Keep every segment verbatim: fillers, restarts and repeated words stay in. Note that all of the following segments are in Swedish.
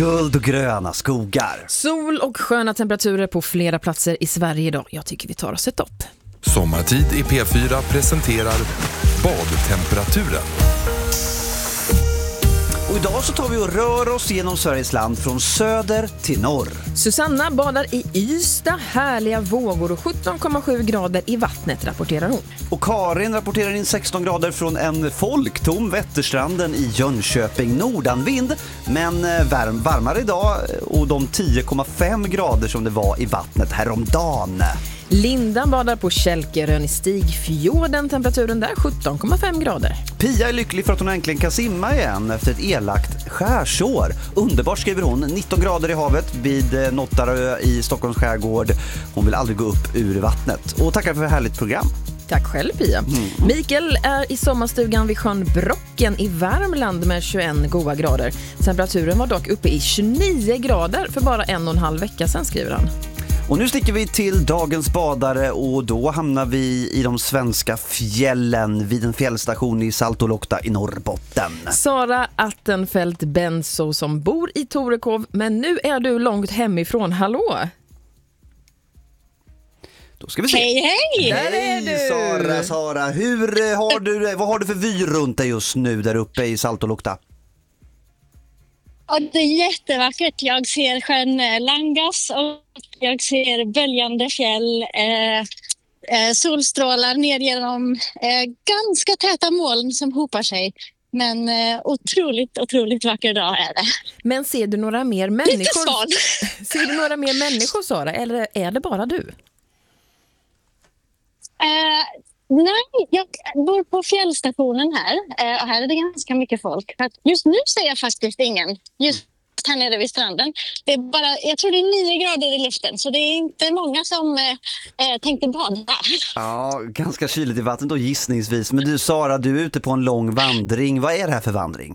guld och gröna skogar. Sol och sköna temperaturer på flera platser i Sverige idag. Jag tycker vi tar oss ett dopp. Sommartid i P fyra presenterar badtemperaturen. Och idag så tar vi och rör oss genom Sveriges land från söder till norr. Susanna badar i Ystad, härliga vågor och sjutton komma sju grader i vattnet, rapporterar hon. Och Karin rapporterar in sexton grader från en folktom Vätterstranden i Jönköping. Nordanvind, men varm, varmare idag och de tio komma fem grader som det var i vattnet häromdagen. Linda badar på Kälkerön i Stigfjorden, temperaturen där sjutton komma fem grader. Pia är lycklig för att hon äntligen kan simma igen efter ett elakt skärsår. Underbart, skriver hon. nitton grader i havet vid Nottarö i Stockholms skärgård. Hon vill aldrig gå upp ur vattnet. Och tackar för ett härligt program. Tack själv, Pia. Mm. Mikael är i sommarstugan vid sjön Brocken i Värmland med tjugoen goda grader. Temperaturen var dock uppe i tjugonio grader för bara en och en halv vecka sedan, skriver han. Och nu sticker vi till dagens badare och då hamnar vi i de svenska fjällen vid en fjällstation i Saltolokta i Norrbotten. Sara Attenfelt Benso som bor i Torekov, men nu är du långt hemifrån. Hallå! Då ska vi se. Hej, hej! Där är du! Sara, Sara, hur har du, vad har du för vy runt dig just nu där uppe i Saltolokta? Ja, det är jättevackert. Jag ser sjön Langas och jag ser böljande fjäll, eh, eh, solstrålar ner genom eh, ganska täta moln som hopar sig. Men eh, otroligt, otroligt vacker dag är det. Men ser du några mer Lite människor? svan. Ser du några mer människor, Sara, eller är det bara du? Eh, nej, jag bor på fjällstationen här eh, och här är det ganska mycket folk. För att just nu ser jag faktiskt ingen. Just här nere vid stranden. Det är bara, jag tror det är nio grader i luften, så det är inte många som eh, tänkte bada. Ja, ganska kyligt i vattnet då gissningsvis. Men du, Sara, du är ute på en lång vandring. Vad är det här för vandring?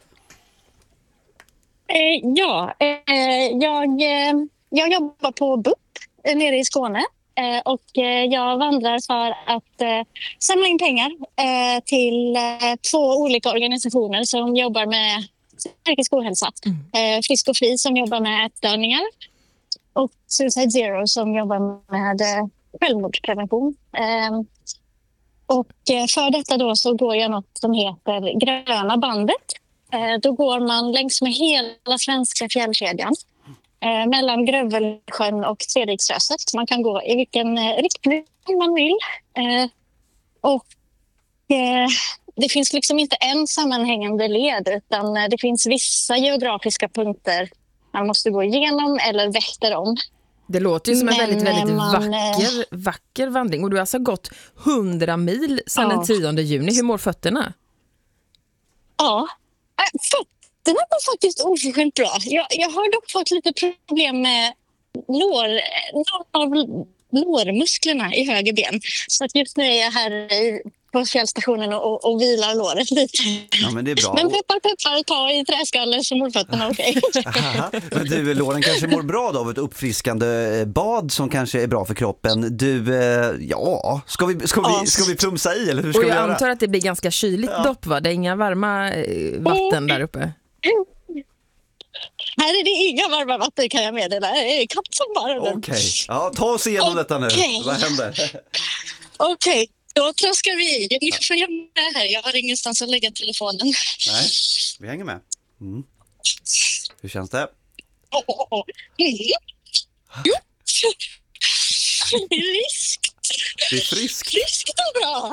Eh, ja, eh, jag, eh, jag jobbar på B U P eh, nere i Skåne. Eh, och eh, jag vandrar för att eh, samla in pengar eh, till eh, två olika organisationer som jobbar med psykisk ohälsa. Mm. Eh, Frisk och Fri som jobbar med ätstörningar och Suicide Zero som jobbar med eh, självmordsprevention. Eh, och eh, för detta då så går jag något som heter Gröna bandet. Eh, då går man längs med hela svenska fjällkedjan. Eh, mellan Grövelsjön och Treriksröset. Man kan gå i vilken eh, riktning man vill. Eh, och eh, det finns liksom inte en sammanhängande led utan eh, det finns vissa geografiska punkter man måste gå igenom eller väkter om. Det låter ju som en Men, väldigt, väldigt man, vacker, vacker vandring. Och du har alltså gått hundra mil sedan ja. den tionde juni. Hur mår fötterna? Ja, äh, fötterna var faktiskt oförskämt bra. Jag, jag har dock fått lite problem med lår, någon av lårmusklerna i höger ben. Så att just nu är jag här i, på fjällstationen och, och vilar låret lite. Ja, men det är bra. Men peppar, peppar, ta i träskallen så mår fötterna okej. Okay. Men du, låren kanske mår bra då av ett uppfriskande bad som kanske är bra för kroppen. Du, ja, ska vi, ska vi, ska vi plumsa i eller hur ska och jag vi göra? antar att det blir ganska kyligt ja. dopp, va? Det är inga varma vatten där uppe. Här är det inga varma vatten kan jag meddela. Det är kallt som bara. Okej, okay. Ja, ta oss igenom okay. detta nu. Vad händer? Okej, okay. Då traskar vi i. Ni får följa med här. Jag har ingenstans att lägga telefonen. Nej, vi hänger med. Mm. Hur känns det? Oh, oh, oh. Mm. Jo. Det är friskt. Det är friskt. Friskt och bra.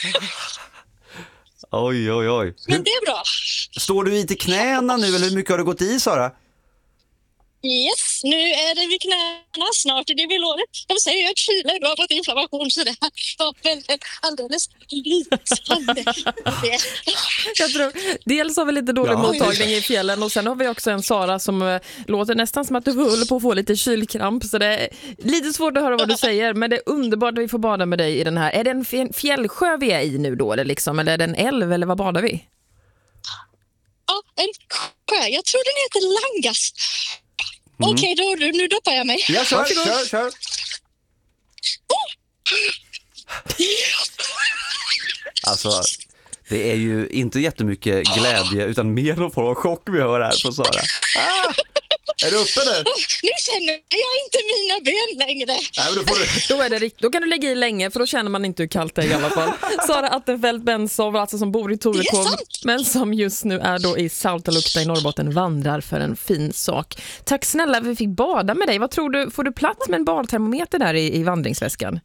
Oj, oj, oj. Men det är bra. Står du i till knäna nu eller hur mycket har du gått i, Sara? Yes, nu är det vid knäna, snart är det vid låret. De säger att kylen har fått inflammation så det var väldigt alldeles lysande. Jag tror, dels har vi lite dålig ja. mottagning i fjällen och sen har vi också en Sara som uh, låter nästan som att du håller på att få lite kylkramp, så det är lite svårt att höra vad du säger, men det är underbart att vi får bada med dig i den här. Är det en fjällsjö vi är i nu då eller, liksom, eller är det en älv eller vad badar vi? Ja, en sjö. Jag tror den heter Langas. Mm. Okej, okay, då, nu doppar jag mig. Ja, kör, kör, kör. Oh. Alltså, Det är ju inte jättemycket glädje utan mer någon form av chock vi hör här från Sara. Ah! Är du uppe nu? Nu känner jag inte mina ben längre. Nej, men då, får du... Då, är det rikt- då kan du lägga i länge, för då känner man inte hur kallt det är i alla fall. Sara Attenfeldt Bensow, alltså som bor i Torekov, men som just nu är då i Saltalukta i Norrbotten, vandrar för en fin sak. Tack snälla, vi fick bada med dig. Vad tror du, får du plats med en badtermometer där i, i vandringsväskan?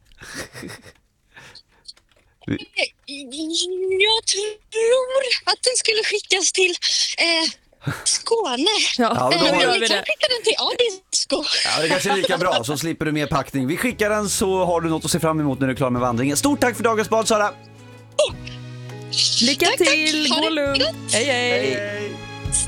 Jag tror att den skulle skickas till eh, Skåne. Ja, Ja, då då- gör Vi vi kan det. skicka den till Abisko. Ja, det kanske är lika bra, så slipper du mer packning. Vi skickar den så har du något att se fram emot när du är klar med vandringen. Stort tack för dagens bad, Sara! Lycka Tack, tack. till, Ha gå det lugnt. gott. Hej, hej. Hej.